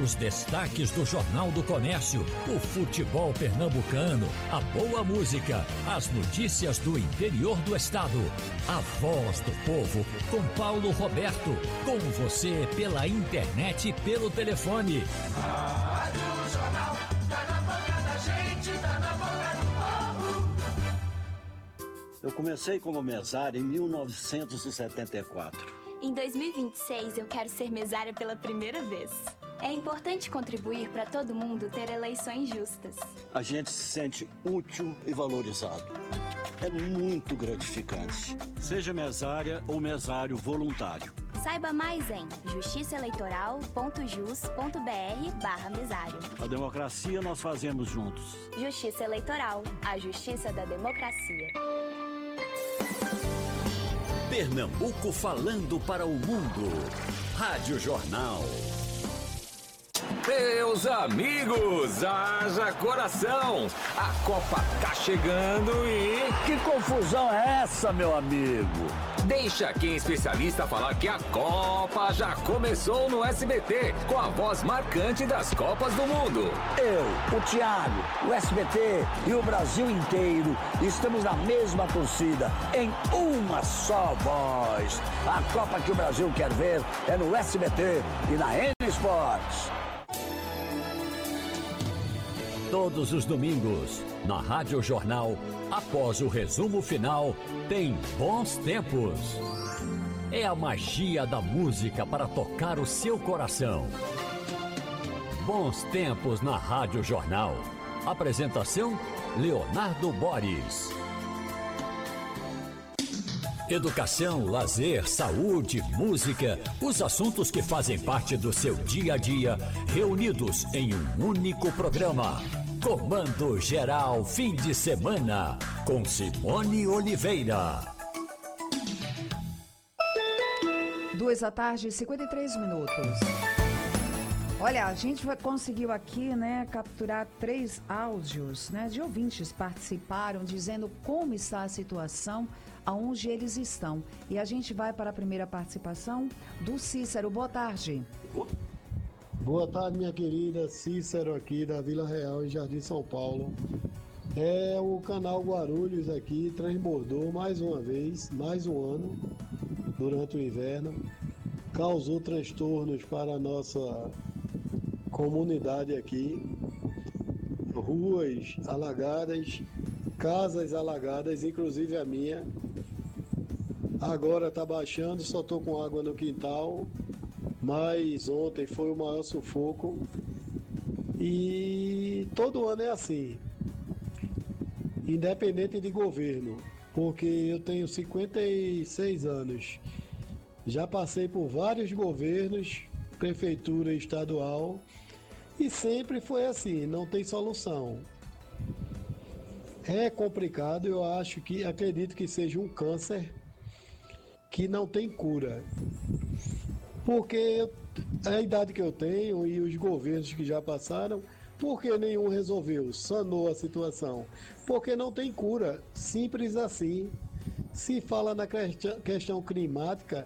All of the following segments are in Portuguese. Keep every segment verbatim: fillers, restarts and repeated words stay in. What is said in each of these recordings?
Os destaques do Jornal do Comércio, o futebol pernambucano, a boa música, as notícias do interior do estado. A voz do povo, com Paulo Roberto. Com você pela internet e pelo telefone. Rádio Jornal, tá na boca da gente, tá na boca do povo. Eu comecei como mesário em mil novecentos e setenta e quatro. Em dois mil e vinte e seis, eu quero ser mesária pela primeira vez. É importante contribuir para todo mundo ter eleições justas. A gente se sente útil e valorizado. É muito gratificante. Seja mesária ou mesário voluntário. Saiba mais em justiçaeleitoral.jus.br barra mesário. A democracia nós fazemos juntos. Justiça Eleitoral, a justiça da democracia. Pernambuco falando para o mundo. Rádio Jornal. Meus amigos, haja coração! A Copa tá chegando e... Que confusão é essa, meu amigo? Deixa quem é especialista falar que a Copa já começou no S B T, com a voz marcante das Copas do Mundo. Eu, o Thiago, o S B T e o Brasil inteiro estamos na mesma torcida, em uma só voz. A Copa que o Brasil quer ver é no S B T e na N Sports. Todos os domingos, na Rádio Jornal, após o resumo final, tem Bons Tempos. É a magia da música para tocar o seu coração. Bons Tempos na Rádio Jornal. Apresentação, Leonardo Boris. Educação, lazer, saúde, música, os assuntos que fazem parte do seu dia a dia, reunidos em um único programa. Comando Geral Fim de Semana, com Simone Oliveira. Duas da tarde, cinquenta e três minutos. Olha, a gente conseguiu aqui, né, capturar três áudios, né, de ouvintes participaram dizendo como está a situação, aonde eles estão. E a gente vai para a primeira participação do Cícero. Boa tarde. Boa tarde, minha querida. Cícero aqui da Vila Real, em Jardim São Paulo. É, o canal Guarulhos aqui transbordou mais uma vez, mais um ano, durante o inverno. Causou transtornos para a nossa comunidade aqui. Ruas alagadas, casas alagadas, inclusive a minha. Agora está baixando, só estou com água no quintal. Mas ontem foi o maior sufoco. E todo ano é assim. Independente de governo. Porque eu tenho cinquenta e seis anos. Já passei por vários governos, prefeitura estadual. E sempre foi assim, não tem solução. É complicado, eu acho que, acredito que seja um câncer que não tem cura. Porque a idade que eu tenho e os governos que já passaram, por que nenhum resolveu, sanou a situação? Porque não tem cura, simples assim. Se fala na questão climática,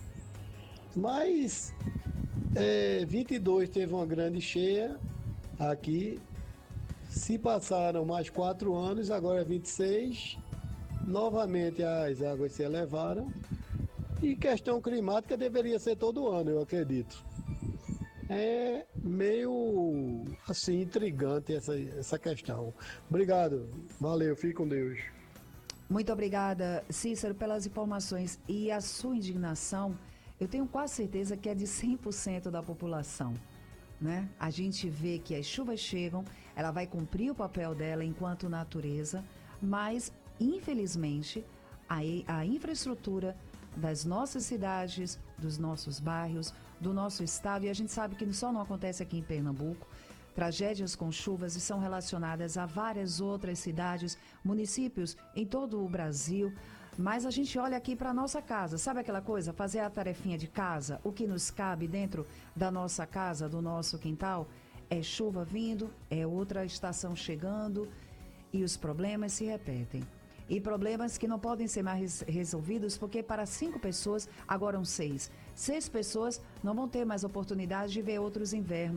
mas é, vinte e dois teve uma grande cheia aqui, se passaram mais quatro anos, agora é vinte e seis, novamente as águas se elevaram. E questão climática deveria ser todo ano, eu acredito. É meio, assim, intrigante essa, essa questão. Obrigado, valeu, fique com Deus. Muito obrigada, Cícero, pelas informações. E a sua indignação, eu tenho quase certeza que é de cem por cento da população, né? A gente vê que as chuvas chegam, ela vai cumprir o papel dela enquanto natureza, mas, infelizmente, a, a infraestrutura das nossas cidades, dos nossos bairros, do nosso estado, e a gente sabe que só não acontece aqui em Pernambuco, tragédias com chuvas e são relacionadas a várias outras cidades, municípios em todo o Brasil, mas a gente olha aqui para a nossa casa, sabe aquela coisa, fazer a tarefinha de casa, o que nos cabe dentro da nossa casa, do nosso quintal, é chuva vindo, é outra estação chegando e os problemas se repetem. E problemas que não podem ser mais resolvidos porque para cinco pessoas, agora são seis. Seis pessoas não vão ter mais oportunidade de ver outros invernos.